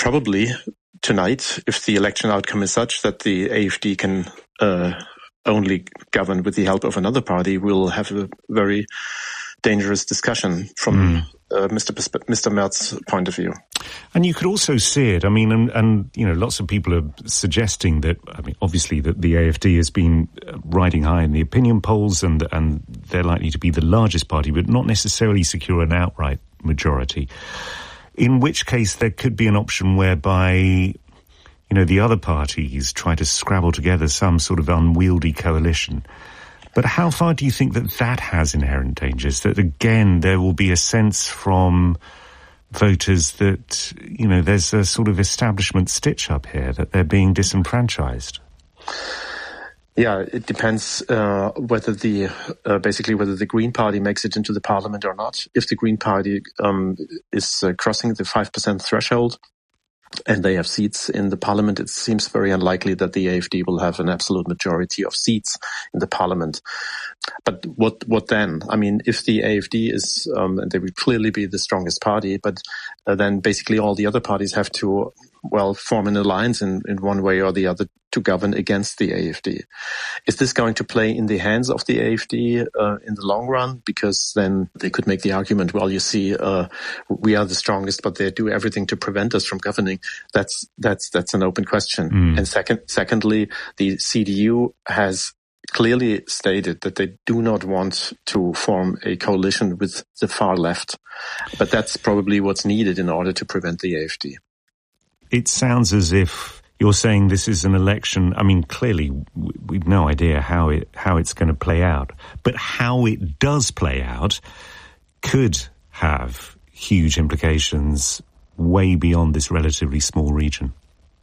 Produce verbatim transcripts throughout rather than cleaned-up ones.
probably tonight, if the election outcome is such that the A F D can uh, only govern with the help of another party, we'll have a very dangerous discussion from mm. uh, Mister Perspe- Mister Merz's point of view. And you could also see it, I mean, and, and, you know, lots of people are suggesting that, I mean, obviously that the A F D has been riding high in the opinion polls and, and they're likely to be the largest party, but not necessarily secure an outright majority. In which case there could be an option whereby, you know, the other parties try to scrabble together some sort of unwieldy coalition. But how far do you think that that has inherent dangers? That, again, there will be a sense from voters that, you know, there's a sort of establishment stitch-up here, that they're being disenfranchised? Yeah, it depends uh, whether the uh, basically whether the Green Party makes it into the parliament or not. If the Green Party um, is uh, crossing the five percent threshold and they have seats in the parliament, it seems very unlikely that the A F D will have an absolute majority of seats in the parliament. But what what then? I mean, if the A F D is, um, and they would clearly be the strongest party, but uh, then basically all the other parties have to, well, form an alliance in, in one way or the other to govern against the A F D. Is this going to play in the hands of the A F D uh, in the long run? Because then they could make the argument, well, you see, uh, we are the strongest, but they do everything to prevent us from governing. That's that's that's an open question. Mm. And second, secondly, the C D U has clearly stated that they do not want to form a coalition with the far left. But that's probably what's needed in order to prevent the A F D. It sounds as if you're saying this is an election. I mean, clearly, we've no idea how it how it's going to play out. But how it does play out could have huge implications way beyond this relatively small region.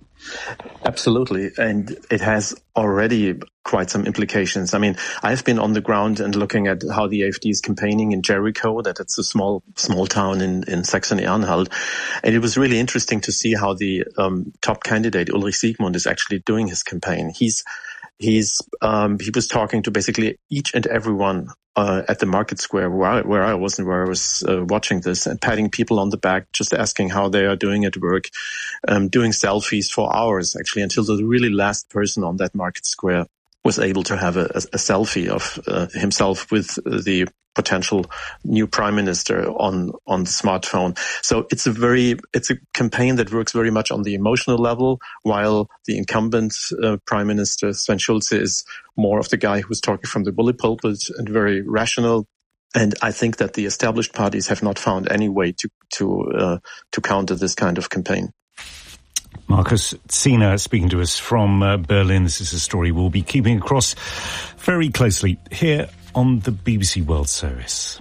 Absolutely. And it has already quite some implications. I mean, I've been on the ground and looking at how the A F D is campaigning in Jericho, that it's a small, small town in, in Saxony-Anhalt. And it was really interesting to see how the um, top candidate, Ulrich Siegmund, is actually doing his campaign. He's He's um, he was talking to basically each and everyone uh, at the market square where I, where I was and where I was uh, watching this, and patting people on the back, just asking how they are doing at work, um, doing selfies for hours actually, until the really last person on that market square was able to have a, a, a selfie of uh, himself with the potential new prime minister on on the smartphone. So it's a very it's a campaign that works very much on the emotional level, while the incumbent uh, prime minister Sven Schulze is more of the guy who's talking from the bully pulpit and very rational. And I think that the established parties have not found any way to to uh, to counter this kind of campaign. Markus Zehner speaking to us from uh, Berlin. This is a story we'll be keeping across very closely here on the B B C World Service.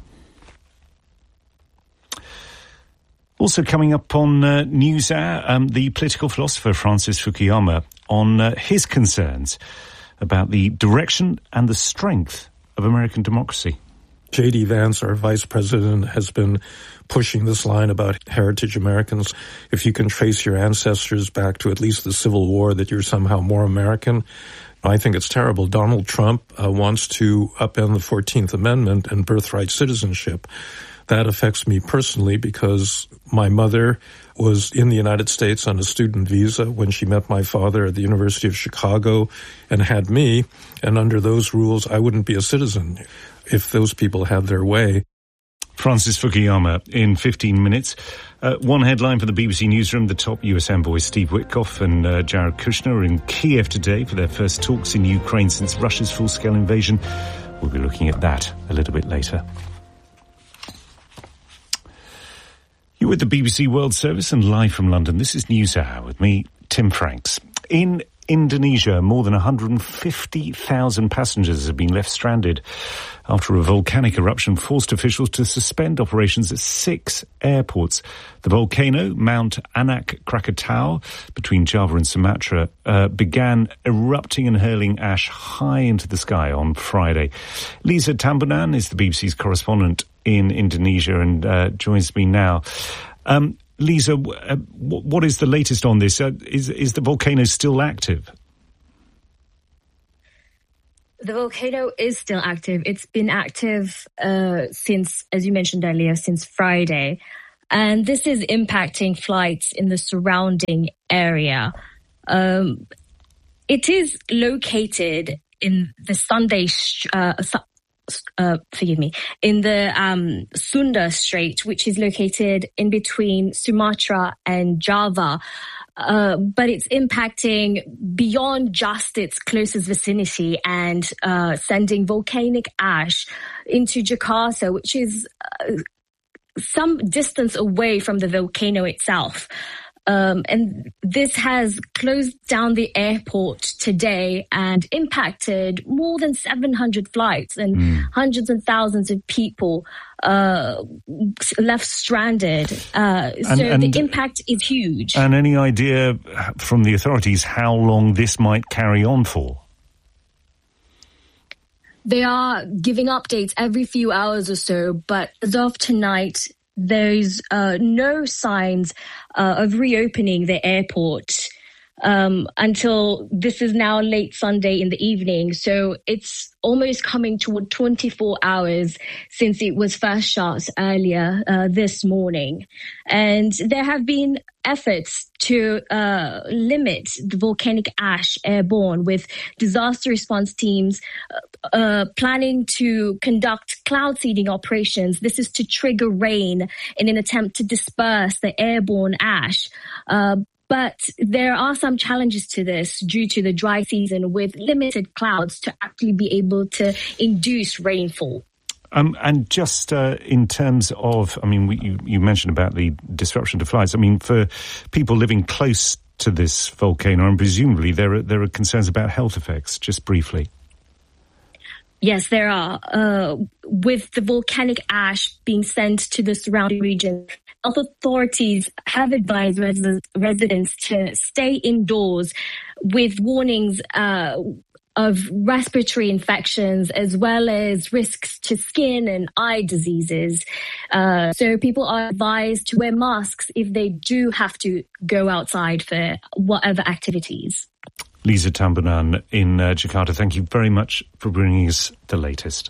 Also coming up on uh, NewsHour, um, the political philosopher Francis Fukuyama on uh, his concerns about the direction and the strength of American democracy. J D Vance, our vice president, has been pushing this line about heritage Americans. If you can trace your ancestors back to at least the Civil War, that you're somehow more American. I think it's terrible. Donald Trump uh, wants to upend the fourteenth Amendment and birthright citizenship. That affects me personally because my mother was in the United States on a student visa when she met my father at the University of Chicago and had me. And under those rules, I wouldn't be a citizen if those people had their way. Francis Fukuyama in fifteen minutes. Uh, one headline for the B B C Newsroom. The top U S envoys Steve Witkoff and uh, Jared Kushner are in Kiev today for their first talks in Ukraine since Russia's full-scale invasion. We'll be looking at that a little bit later. You're with the B B C World Service and live from London. This is NewsHour with me, Tim Franks. In Indonesia, more than one hundred fifty thousand passengers have been left stranded after a volcanic eruption forced officials to suspend operations at six airports. The volcano, Mount Anak Krakatau, between Java and Sumatra, uh, began erupting and hurling ash high into the sky on Friday. Lisa Tambunan is the B B C's correspondent in Indonesia and uh, joins me now. Um, Lisa, uh, what is the latest on this? Uh, is, is the volcano still active? The volcano is still active. It's been active uh, since, as you mentioned earlier, since Friday. And this is impacting flights in the surrounding area. Um, it is located in the Sunday, uh, uh, forgive me, in the um, Sunda Strait, which is located in between Sumatra and Java. Uh, but it's impacting beyond just its closest vicinity and uh, sending volcanic ash into Jakarta, which is uh, some distance away from the volcano itself. Um, and this has closed down the airport today and impacted more than seven hundred flights and mm. hundreds and thousands of people uh, left stranded. Uh, and, so and, the impact is huge. And any idea from the authorities how long this might carry on for? They are giving updates every few hours or so, but as of tonight, there's uh, no signs uh, of reopening the airport um, until this is now late Sunday in the evening. So it's almost coming toward twenty-four hours since it was first shut earlier uh, this morning. And there have been efforts to uh, limit the volcanic ash airborne, with disaster response teams uh, planning to conduct cloud seeding operations. This is to trigger rain in an attempt to disperse the airborne ash. Uh, But there are some challenges to this due to the dry season, with limited clouds to actually be able to induce rainfall. Um, and just uh, in terms of, I mean, we, you, you mentioned about the disruption to flights. I mean, for people living close to this volcano, and presumably there are, there are concerns about health effects, just briefly. Yes, there are. Uh, with the volcanic ash being sent to the surrounding region, health authorities have advised res- residents to stay indoors, with warnings uh, of respiratory infections as well as risks to skin and eye diseases. Uh, so people are advised to wear masks if they do have to go outside for whatever activities. Lisa Tambunan in uh, Jakarta, thank you very much for bringing us the latest.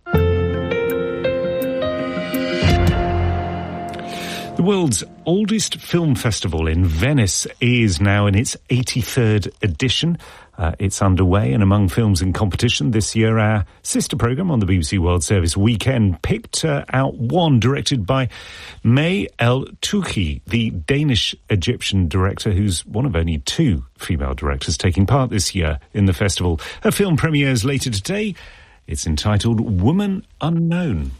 The world's oldest film festival in Venice is now in its eighty-third edition. Uh, it's underway, and among films in competition this year, our sister programme on the B B C World Service Weekend picked uh, out one directed by May El-Touhi, the Danish-Egyptian director who's one of only two female directors taking part this year in the festival. Her film premieres later today. It's entitled Woman Unknown.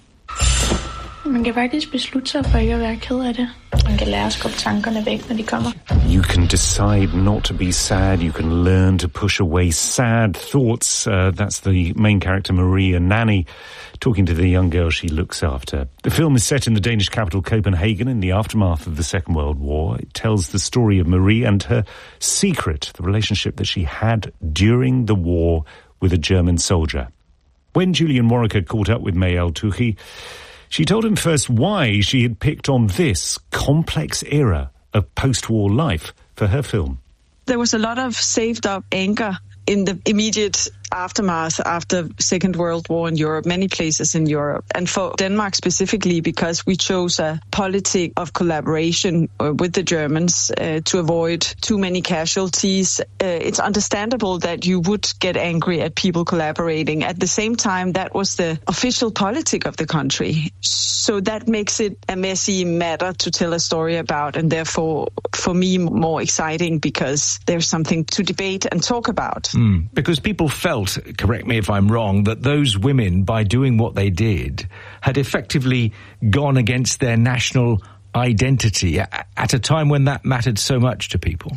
Man kan faktisk beslutte sig for ikke at være ked af det. Man kan lære at skubbe tankerne væk, når de kommer. You can decide not to be sad. You can learn to push away sad thoughts. Uh, that's the main character, Maria Nanny, talking to the young girl she looks after. The film is set in the Danish capital, Copenhagen, in the aftermath of the Second World War. It tells the story of Marie and her secret, the relationship that she had during the war with a German soldier. When Julian Warwick caught up with May El-Touhi, she told him first why she had picked on this complex era of post-war life for her film. There was a lot of saved up anger in the immediate aftermath after Second World War in Europe, many places in Europe. And for Denmark specifically, because we chose a policy of collaboration with the Germans uh, to avoid too many casualties, uh, it's understandable that you would get angry at people collaborating. At the same time, that was the official politic of the country. So that makes it a messy matter to tell a story about, and therefore, for me, more exciting because there's something to debate and talk about. Mm, because people felt, correct me if I'm wrong, that those women, by doing what they did, had effectively gone against their national identity at a time when that mattered so much to people.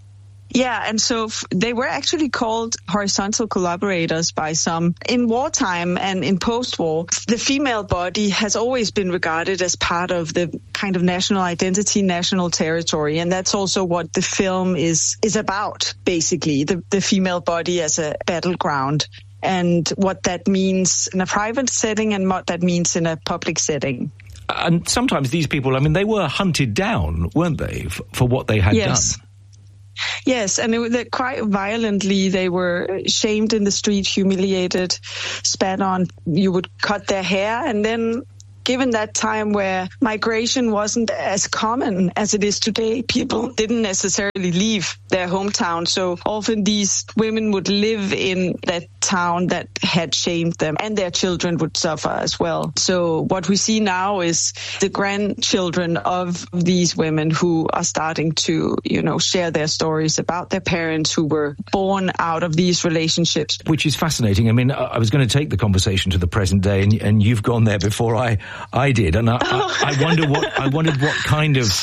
Yeah, and so f- they were actually called horizontal collaborators by some. In wartime and in post-war, the female body has always been regarded as part of the kind of national identity, national territory, and that's also what the film is is about, basically, the, the female body as a battleground, and what that means in a private setting and what that means in a public setting. And sometimes these people, I mean, they were hunted down, weren't they, f- for what they had yes. done? Yes, and it, quite violently. They were shamed in the street, humiliated, spat on. You would cut their hair, and then given that time where migration wasn't as common as it is today, people didn't necessarily leave their hometown. So often these women would live in that town that had shamed them, and their children would suffer as well. So what we see now is the grandchildren of these women who are starting to, you know, share their stories about their parents who were born out of these relationships. Which is fascinating. I mean, I was going to take the conversation to the present day, and, and you've gone there before I, I did. And I, I, I wonder what, I wondered what kind of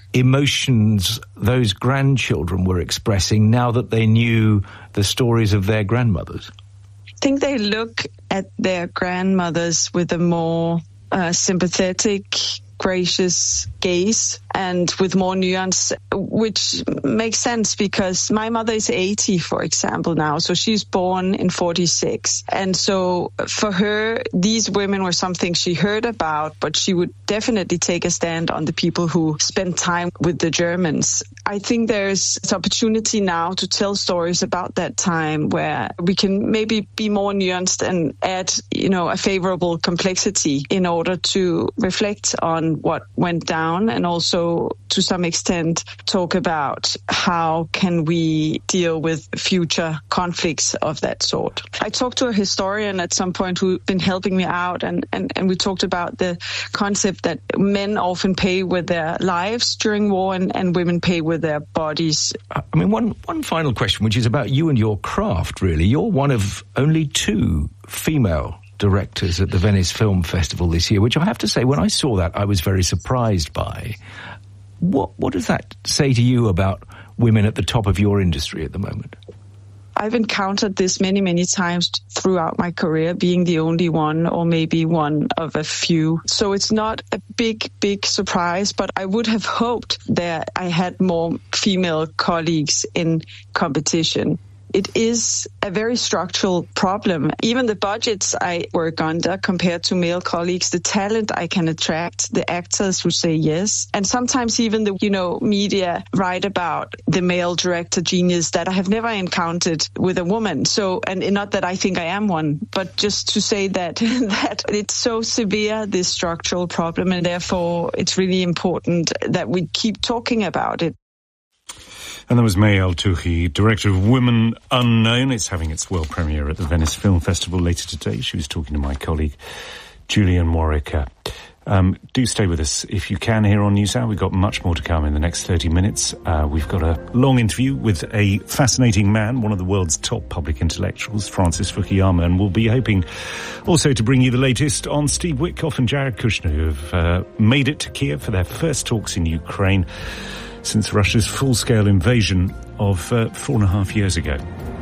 emotions those grandchildren were expressing now that they knew the stories of their grandmothers. I think they look at their grandmothers with a more uh, sympathetic, gracious gaze and with more nuance, which makes sense because my mother is eighty, for example, now. So she's born in forty-six. And so for her, these women were something she heard about, but she would definitely take a stand on the people who spent time with the Germans. I think there's this opportunity now to tell stories about that time where we can maybe be more nuanced and add, you know, a favorable complexity in order to reflect on what went down, and also to some extent talk about how can we deal with future conflicts of that sort. I talked to a historian at some point who's been helping me out, and, and, and we talked about the concept that men often pay with their lives during war and, and women pay with their bodies. I mean, one, one final question, which is about you and your craft, really. You're one of only two female directors at the Venice Film Festival this year, which I have to say, when I saw that, I was very surprised by. What what does that say to you about women at the top of your industry at the moment? I've encountered this many, many times throughout my career, being the only one or maybe one of a few. So it's not a big, big surprise, but I would have hoped that I had more female colleagues in competition. It is a very structural problem. Even the budgets I work under compared to male colleagues, the talent I can attract, the actors who say yes, and sometimes even the, you know, media write about the male director genius that I have never encountered with a woman. So, and not that I think I am one, but just to say that, that it's so severe, this structural problem, and therefore it's really important that we keep talking about it. And that was May El-Touhi, director of Women Unknown. It's having its world premiere at the Venice Film Festival later today. She was talking to my colleague, Julian Morica. Um, do stay with us if you can here on NewsHour. We've got much more to come in the next thirty minutes. Uh, we've got a long interview with a fascinating man, one of the world's top public intellectuals, Francis Fukuyama, and we'll be hoping also to bring you the latest on Steve Witkoff and Jared Kushner, who have uh, made it to Kiev for their first talks in Ukraine since Russia's full-scale invasion of uh, four and a half years ago.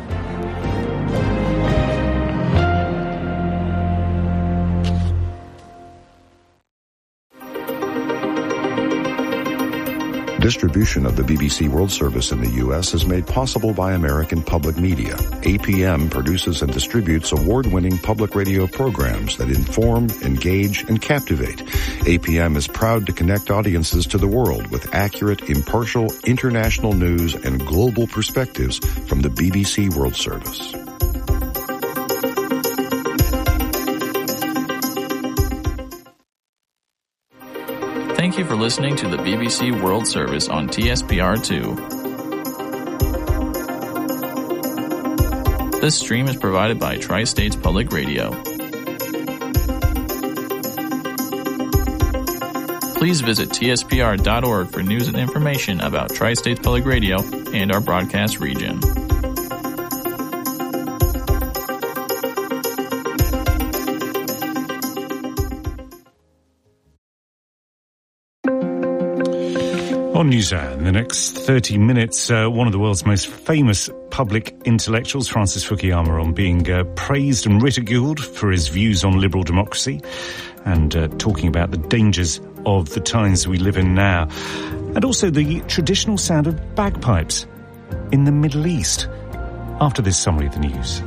Distribution of the B B C World Service in the U S is made possible by American Public Media. A P M produces and distributes award-winning public radio programs that inform, engage, and captivate. A P M is proud to connect audiences to the world with accurate, impartial, international news and global perspectives from the B B C World Service. Thank you for listening to the B B C World Service on T S P R two. This stream is provided by Tri-States Public Radio. Please visit T S P R dot org for news and information about Tri-States Public Radio and our broadcast region. On NewsHour, in the next thirty minutes, uh, one of the world's most famous public intellectuals, Francis Fukuyama, on being uh, praised and ridiculed for his views on liberal democracy, and uh, talking about the dangers of the times we live in now, and also the traditional sound of bagpipes in the Middle East. After this summary of the news.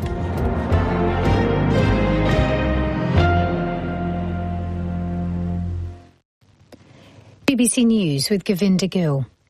B B C News with Govinda Gill.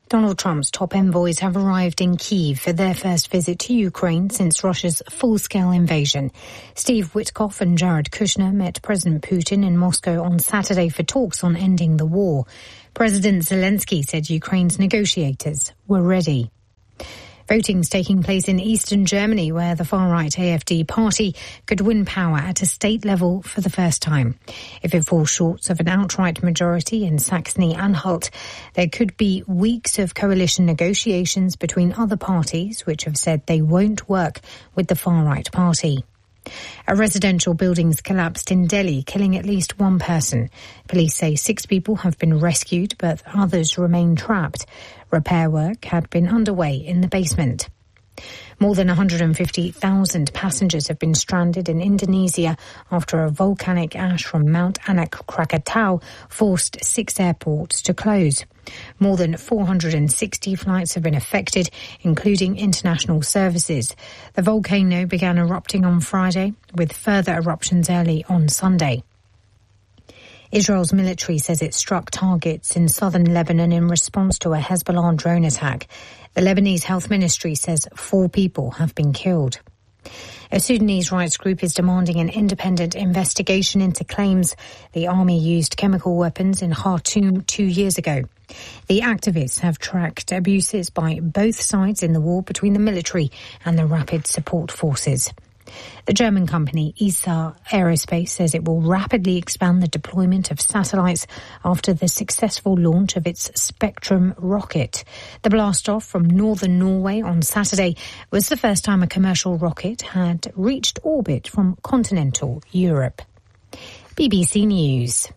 Donald Trump's top envoys have arrived in Kyiv for their first visit to Ukraine since Russia's full-scale invasion. Steve Witkoff and Jared Kushner met President Putin in Moscow on Saturday for talks on ending the war. President Zelensky said Ukraine's negotiators were ready. Voting's taking place in eastern Germany, where the far-right A F D party could win power at a state level for the first time. If it falls short of an outright majority in Saxony-Anhalt, there could be weeks of coalition negotiations between other parties, which have said they won't work with the far-right party. A residential building's collapsed in Delhi, killing at least one person. Police say six people have been rescued, but others remain trapped. Repair work had been underway in the basement. More than one hundred fifty thousand passengers have been stranded in Indonesia after a volcanic ash from Mount Anak Krakatau forced six airports to close. More than four hundred sixty flights have been affected, including international services. The volcano began erupting on Friday, with further eruptions early on Sunday. Israel's military says it struck targets in southern Lebanon in response to a Hezbollah drone attack. The Lebanese Health Ministry says four people have been killed. A Sudanese rights group is demanding an independent investigation into claims the army used chemical weapons in Khartoum two years ago. The activists have tracked abuses by both sides in the war between the military and the rapid support forces. The German company E S A Aerospace says it will rapidly expand the deployment of satellites after the successful launch of its Spectrum rocket. The blast-off from northern Norway on Saturday was the first time a commercial rocket had reached orbit from continental Europe. B B C News.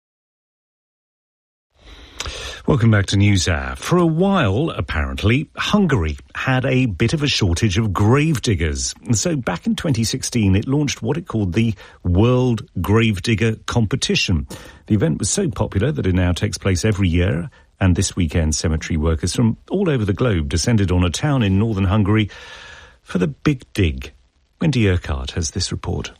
Welcome back to NewsHour. For a while, apparently, Hungary had a bit of a shortage of gravediggers. And so back in twenty sixteen, it launched what it called the World Gravedigger Competition. The event was so popular that it now takes place every year. And this weekend, cemetery workers from all over the globe descended on a town in northern Hungary for the Big Dig. Wendy Urquhart has this report.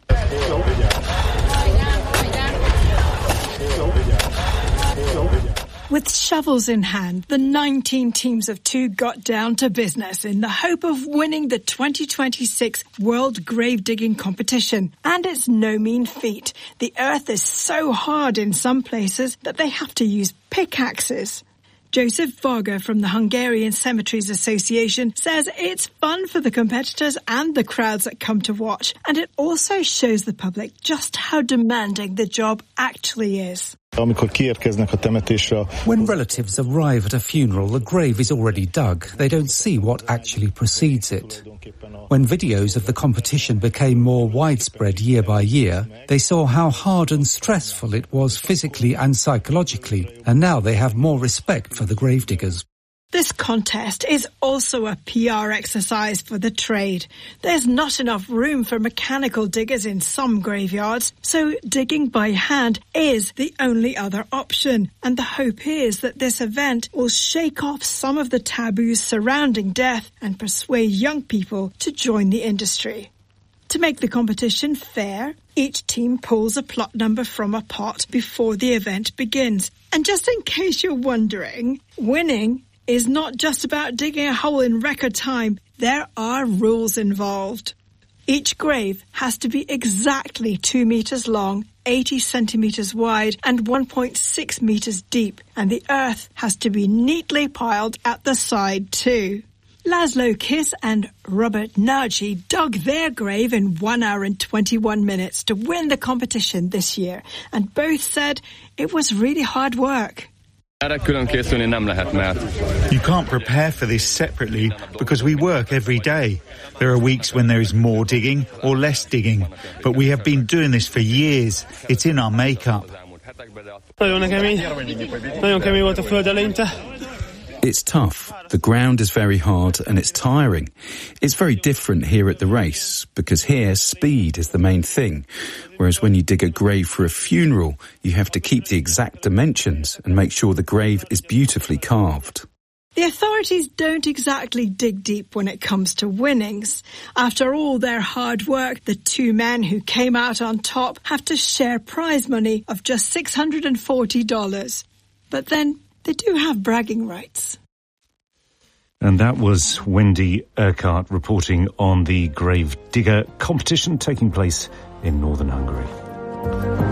With shovels in hand, the nineteen teams of two got down to business in the hope of winning the twenty twenty-six World Grave Digging Competition. And it's no mean feat. The earth is so hard in some places that they have to use pickaxes. Joseph Varga from the Hungarian Cemeteries Association says it's fun for the competitors and the crowds that come to watch. And it also shows the public just how demanding the job actually is. When relatives arrive at a funeral, the grave is already dug. They don't see what actually precedes it. When videos of the competition became more widespread year by year, they saw how hard and stressful it was physically and psychologically, and now they have more respect for the gravediggers. This contest is also a P R exercise for the trade. There's not enough room for mechanical diggers in some graveyards, so digging by hand is the only other option. And the hope is that this event will shake off some of the taboos surrounding death and persuade young people to join the industry. To make the competition fair, each team pulls a plot number from a pot before the event begins. And just in case you're wondering, winning is not just about digging a hole in record time. There are rules involved. Each grave has to be exactly two metres long, eighty centimetres wide and one point six metres deep, and the earth has to be neatly piled at the side too. Laszlo Kiss and Robert Nagy dug their grave in one hour and twenty-one minutes to win the competition this year, and both said it was really hard work. You can't prepare for this separately because we work every day. There are weeks when there is more digging or less digging, but we have been doing this for years. It's in our makeup. It's tough. The ground is very hard and it's tiring. It's very different here at the race because here speed is the main thing. Whereas when you dig a grave for a funeral, you have to keep the exact dimensions and make sure the grave is beautifully carved. The authorities don't exactly dig deep when it comes to winnings. After all their hard work, the two men who came out on top have to share prize money of just six hundred forty dollars. But then they do have bragging rights. And that was Wendy Urquhart reporting on the grave digger competition taking place in northern Hungary.